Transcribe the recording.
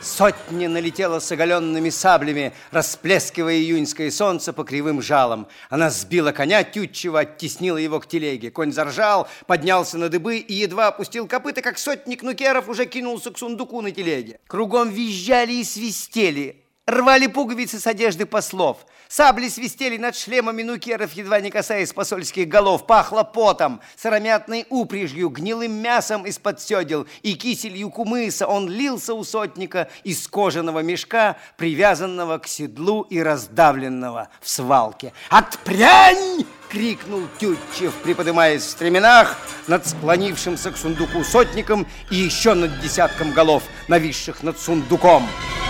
Сотня налетела с оголенными саблями, расплескивая июньское солнце по кривым жалам. Она сбила коня Тютчева, оттеснила его к телеге. Конь заржал, поднялся на дыбы и едва опустил копыта, как сотник нукеров уже кинулся к сундуку на телеге. Кругом визжали и свистели, рвали пуговицы с одежды послов. Сабли свистели над шлемами нукеров, едва не касаясь посольских голов. Пахло потом, сыромятной упряжью, гнилым мясом из-под седел и киселью кумыса. Он лился у сотника из кожаного мешка, привязанного к седлу и раздавленного в свалке. «Отпрянь!» — крикнул Тютчев, приподнимаясь в стременах над склонившимся к сундуку сотником и еще над десятком голов, нависших над сундуком.